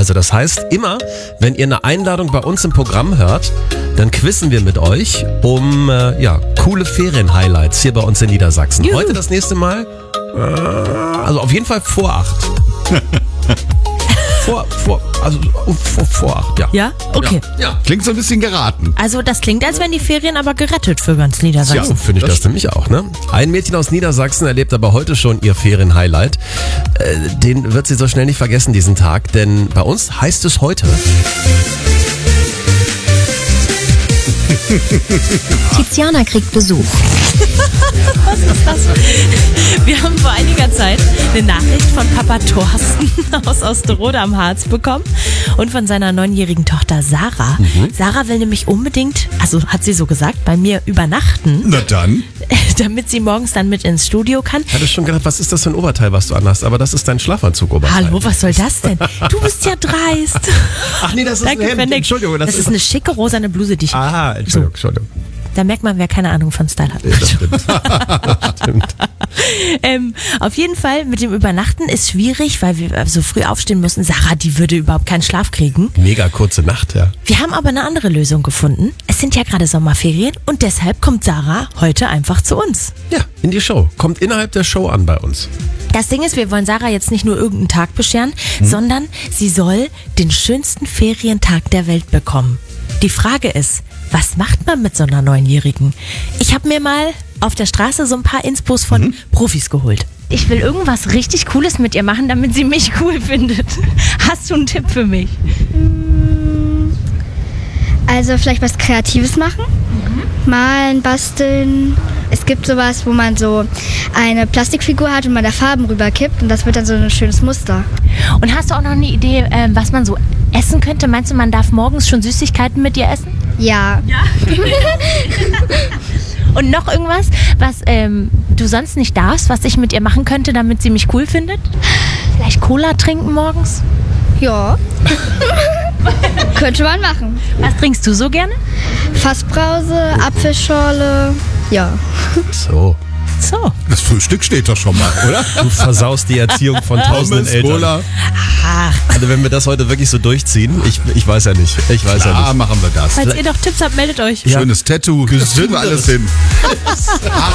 Also das heißt, immer, wenn ihr eine Einladung bei uns im Programm hört, dann quizzen wir mit euch um coole Ferien-Highlights hier bei uns in Niedersachsen. Juhu. Heute das nächste Mal, also auf jeden Fall vor 8. Vor 8, ja. Ja? Okay. Ja. Klingt so ein bisschen geraten. Also das klingt, als wären die Ferien aber gerettet für ganz Niedersachsen. So finde ich das nämlich auch, ne? Ein Mädchen aus Niedersachsen erlebt aber heute schon ihr Ferien-Highlight. Den wird sie so schnell nicht vergessen, diesen Tag, denn bei uns heißt es heute... Tiziana kriegt Besuch. Was ist das? Wir haben vor einiger Zeit eine Nachricht von Papa Thorsten aus Osterode am Harz bekommen und von seiner 9-jährigen Tochter Sarah. Sarah will nämlich unbedingt, also hat sie so gesagt, bei mir übernachten, Na dann. damit sie morgens dann mit ins Studio kann. Ich hatte schon gedacht, was ist das für ein Oberteil, was du anhast? Aber das ist dein Schlafanzug-Oberteil. Hallo, was soll das denn? Du bist ja dreist. Ach nee, das ist Danke, ein Hemd. Fennek. Entschuldigung. Das ist eine schicke rosane Bluse, die ich... Aha, Entschuldigung. Da merkt man, wer keine Ahnung von Style hat. Nee, das stimmt. Das stimmt. Auf jeden Fall mit dem Übernachten ist schwierig, weil wir so früh aufstehen müssen. Sarah, die würde überhaupt keinen Schlaf kriegen. Mega kurze Nacht, ja. Wir haben aber eine andere Lösung gefunden. Es sind ja gerade Sommerferien und deshalb kommt Sarah heute einfach zu uns. Ja, in die Show. Kommt innerhalb der Show an bei uns. Das Ding ist, wir wollen Sarah jetzt nicht nur irgendeinen Tag bescheren, sondern sie soll den schönsten Ferientag der Welt bekommen. Die Frage ist, was macht man mit so einer 9-Jährigen? Ich habe mir mal auf der Straße so ein paar Inspos von Profis geholt. Ich will irgendwas richtig Cooles mit ihr machen, damit sie mich cool findet. Hast du einen Tipp für mich? Also vielleicht was Kreatives machen, malen, basteln. Es gibt sowas, wo man so eine Plastikfigur hat und man da Farben rüberkippt und das wird dann so ein schönes Muster. Und hast du auch noch eine Idee, was man so essen könnte? Meinst du, man darf morgens schon Süßigkeiten mit ihr essen? Ja. Und noch irgendwas, was du sonst nicht darfst, was ich mit ihr machen könnte, damit sie mich cool findet? Vielleicht Cola trinken morgens? Ja. Könnte man machen. Was trinkst du so gerne? Fassbrause, Apfelschorle, ja. So. So. Das Frühstück steht doch schon mal, oder? Du versaust die Erziehung von tausenden Pommes, Eltern. Cola. Ach, Also wenn wir das heute wirklich so durchziehen, ich weiß ja nicht. Klar, machen wir das. falls ihr noch Tipps habt, meldet euch. Schönes Tattoo. Das kriegen wir alles hin.